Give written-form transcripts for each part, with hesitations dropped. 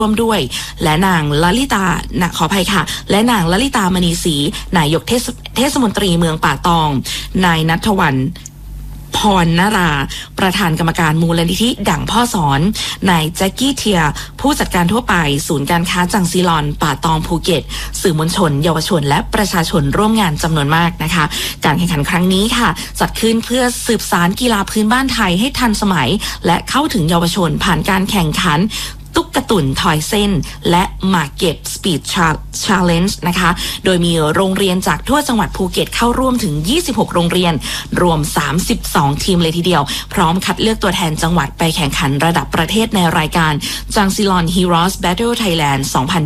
ร่วมด้วยและนางลลิตาขออภัยค่ะและนางลลิตามณีศรีนายกเทศมนตรีเมืองป่าตองนายณัฐวรรณพรนราประธานกรรมการมูลนิธิดั่งพ่อสอนนายแจ็คกี้เทียผู้จัดการทั่วไปศูนย์การค้าจังซีลอนป่าตองภูเก็ตสื่อมวลชนเยาวชนและประชาชนร่วมงานจำนวนมากนะคะการแข่งขันครั้งนี้ค่ะจัดขึ้นเพื่อสืบสานกีฬาพื้นบ้านไทยให้ทันสมัยและเข้าถึงเยาวชนผ่านการแข่งขันตุ๊กตุ่นทอยเส้นและหมากเก็บสปีดชาเลนจ์นะคะโดยมีโรงเรียนจากทั่วจังหวัดภูเก็ตเข้าร่วมถึง26โรงเรียนรวม32ทีมเลยทีเดียวพร้อมคัดเลือกตัวแทนจังหวัดไปแข่งขันระดับประเทศในรายการจังซีลอน Heroes Battle Thailand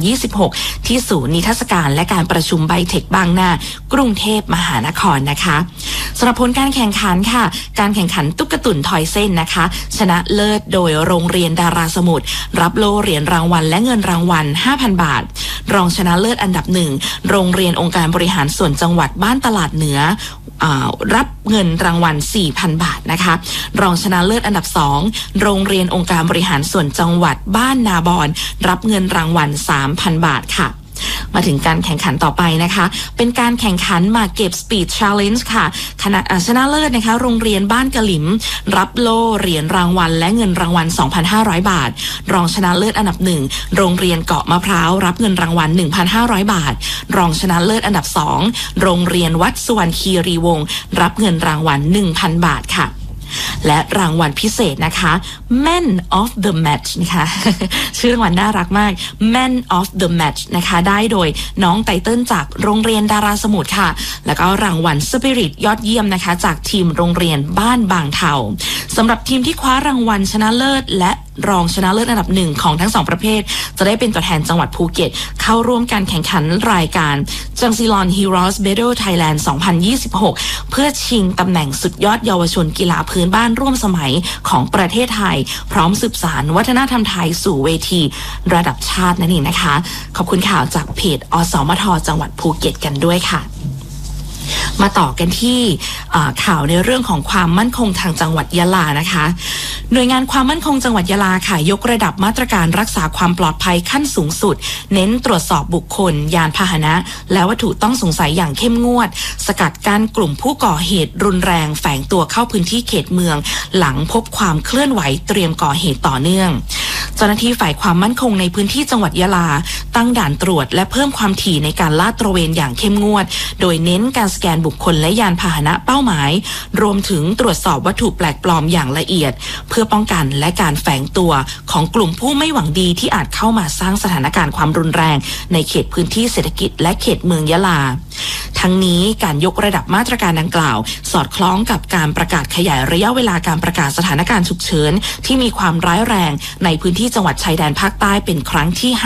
2026ที่ศูนย์นิทรรศการและการประชุมไบเทคบางนากรุงเทพมหานครนะคะสำหรับผลการแข่งขันค่ะการแข่งขันตุ๊กตุ่นทอยเส้นนะคะชนะเลิศโดยโรงเรียนดาราสมุทรรับโล่เหรียญรางวัลและเงินรางวัล 5,000 บาทรองชนะเลิศอันดับ1โรงเรียนองค์การบริหารส่วนจังหวัดบ้านตลาดเหนือรับเงินรางวัล 4,000 บาทนะคะรองชนะเลิศอันดับ2โรงเรียนองค์การบริหารส่วนจังหวัดบ้านนาบอนรับเงินรางวัล 3,000 บาทค่ะมาถึงการแข่งขันต่อไปนะคะเป็นการแข่งขันหมากเก็บสปีดชาเลนจ์ค่ะชนะเลิศนะคะโรงเรียนบ้านกะหลิมรับโล่เหรียญรางวัลและเงินรางวัล 2,500 บาทรองชนะเลิศอันดับ1โรงเรียนเกาะมะพร้าวรับเงินรางวัล 1,500 บาทรองชนะเลิศอันดับ2โรงเรียนวัดสุวรรณคีรีวงศ์รับเงินรางวัล 1,000 บาทค่ะและรางวัลพิเศษนะคะ Man of the Match นะคะชื่อรางวัลน่ารักมาก Man of the Match นะคะได้โดยน้องไตเติ้ลจากโรงเรียนดาราสมุทรค่ะแล้วก็รางวัล Spirit ยอดเยี่ยมนะคะจากทีมโรงเรียนบ้านบางเทาสำหรับทีมที่คว้ารางวัลชนะเลิศและรองชนะเลิศอันดับ1ของทั้ง2ประเภทจะได้เป็นตัวแทนจังหวัดภูเก็ตเข้าร่วมการแข่งขันรายการจังซีลอน Heroes Battle Thailand 2026เพื่อชิงตำแหน่งสุดยอดเยาวชนกีฬาพื้นบ้านร่วมสมัยของประเทศไทยพร้อมสืบสานวัฒนธรรมไทยสู่เวทีระดับชาตินั่นเองนะคะขอบคุณข่าวจากเพจอสมทจังหวัดภูเก็ตกันด้วยค่ะมาต่อกันที่ข่าวในเรื่องของความมั่นคงทางจังหวัดยะลานะคะหน่วยงานความมั่นคงจังหวัดยะลาค่ะยกระดับมาตรการรักษาความปลอดภัยขั้นสูงสุดเน้นตรวจสอบบุคคลยานพาหนะและวัตถุต้องสงสัยอย่างเข้มงวดสกัดกั้นกลุ่มผู้ก่อเหตุรุนแรงแฝงตัวเข้าพื้นที่เขตเมืองหลังพบความเคลื่อนไหวเตรียมก่อเหตุต่อเนื่องเจ้าหน้าที่ฝ่ายความมั่นคงในพื้นที่จังหวัดยะลาตั้งด่านตรวจและเพิ่มความถี่ในการลาดตระเวนอย่างเข้มงวดโดยเน้นการสแกนบุคคลและยานพาหนะเป้าหมายรวมถึงตรวจสอบวัตถุแปลกปลอมอย่างละเอียดเพื่อป้องกันและการแฝงตัวของกลุ่มผู้ไม่หวังดีที่อาจเข้ามาสร้างสถานการณ์ความรุนแรงในเขตพื้นที่เศรษฐกิจและเขตเมืองยะลาทั้งนี้การยกระดับมาตรการดังกล่าวสอดคล้องกับการประกาศขยายระยะเวลาการประกาศสถานการณ์ฉุกเฉินที่มีความร้ายแรงในพื้นที่จังหวัดชายแดนภาคใต้เป็นครั้งที่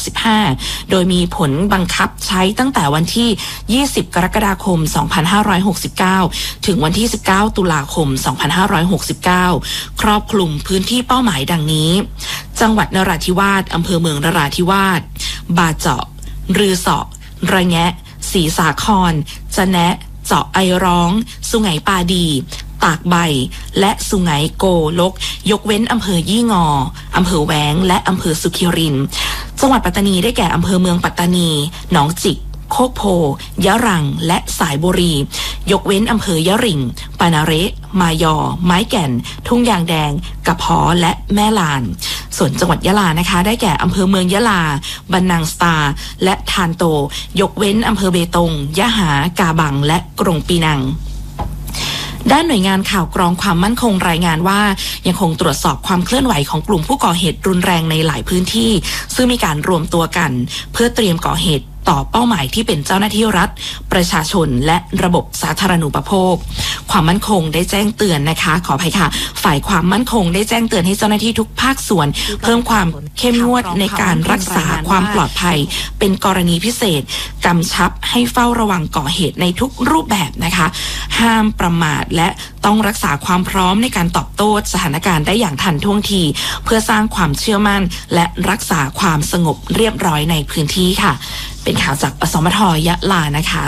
85โดยมีผลบังคับใช้ตั้งแต่วันที่20กรกฎาคม2569ถึงวันที่19ตุลาคม2569ครอบคลุมพื้นที่เป้าหมายดังนี้จังหวัดนราธิวาสอำเภอเมืองนราธิวาสบาเจาะรือเสาะระแงะศรีสาครจะแนะเจาะไอร้องสุไหงปาดีตากใบและสุไหงโกลกยกเว้นอำเภอยี่งออำเภอแหวงและอำเภอสุขิรินทร์จังหวัดปัตตานีได้แก่อำเภอเมืองปัตตานีหนองจิกโคกโพยะรังและสายบุรียกเว้นอำเภอยะริงปานาเระมายอไม้แก่นทุ่งยางแดงกระเพาะและแม่ลานส่วนจังหวัดยะลานะคะได้แก่อำเภอเมืองยะลาบันนังสตาและทานโตยกเว้นอำเภอเบตงยะหากาบังและกรงปีนังด้านหน่วยงานข่าวกรองความมั่นคงรายงานว่ายังคงตรวจสอบความเคลื่อนไหวของกลุ่มผู้ก่อเหตุรุนแรงในหลายพื้นที่ซึ่งมีการรวมตัวกันเพื่อเตรียมก่อเหตุต่อเป้าหมายที่เป็นเจ้าหน้าที่รัฐประชาชนและระบบสาธารณูปโภคความมั่นคงได้แจ้งเตือนนะคะขออภัยค่ะฝ่ายความมั่นคงได้แจ้งเตือนให้เจ้าหน้าที่ทุกภาคส่วนเพิ่มความเข้มงวดในการรักษาความปลอดภัยเป็นกรณีพิเศษกำชับให้เฝ้าระวังก่อเหตุในทุกรูปแบบนะคะห้ามประมาทและต้องรักษาความพร้อมในการตอบโต้สถานการณ์ได้อย่างทันท่วงทีเพื่อสร้างความเชื่อมั่นและรักษาความสงบเรียบร้อยในพื้นที่ค่ะเป็นข่าวจากอสมทยะลานะคะ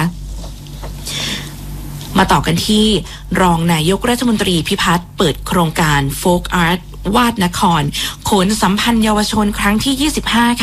มาต่อกันที่รองนายกรัฐมนตรีพิพัฒน์เปิดโครงการโฟล์กอาร์ตวาดนครโขนสัมพันธ์เยาวชนครั้งที่25ค่ะ